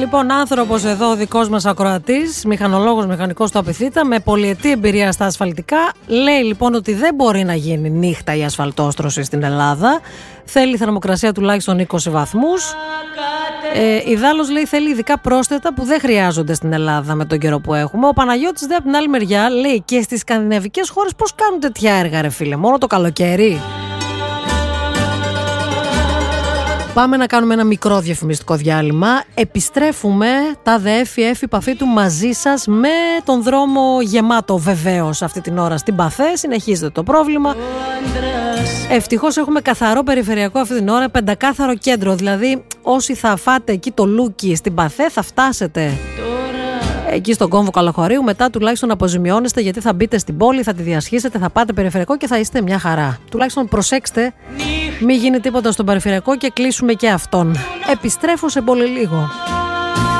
Λοιπόν, άνθρωπος εδώ, ο δικός μας ακροατής, μηχανολόγος, μηχανικός στο Απιθύτα, με πολυετή εμπειρία στα ασφαλτικά, λέει λοιπόν ότι δεν μπορεί να γίνει νύχτα η ασφαλτόστρωση στην Ελλάδα. Θέλει θερμοκρασία τουλάχιστον 20 βαθμούς. Ιδάλλως, λέει, θέλει ειδικά πρόσθετα που δεν χρειάζονται στην Ελλάδα με τον καιρό που έχουμε. Ο Παναγιώτης δε από την άλλη μεριά λέει, και στις σκανδιναβικές χώρες πώς κάνουν τέτοια έργα, ρε φίλε, μόνο το καλοκαίρι? Πάμε να κάνουμε ένα μικρό διαφημιστικό διάλειμμα. Επιστρέφουμε τα ΔΕΕΦ, επαφή του μαζί σας με τον δρόμο γεμάτο βεβαίως αυτή την ώρα στην Παθέ. Συνεχίζεται το πρόβλημα. Ευτυχώς έχουμε καθαρό περιφερειακό αυτή την ώρα, πεντακάθαρο κέντρο. Δηλαδή όσοι θα φάτε εκεί το Λούκι στην Παθέ θα φτάσετε εκεί στον κόμβο Καλοχωρίου. Μετά τουλάχιστον αποζημιώνεστε, γιατί θα μπείτε στην πόλη, θα τη διασχίσετε, θα πάτε περιφερειακό και θα είστε μια χαρά. Τουλάχιστον προσέξτε, μην γίνει τίποτα στον περιφερειακό και κλείσουμε και αυτόν. Επιστρέφω σε πολύ λίγο.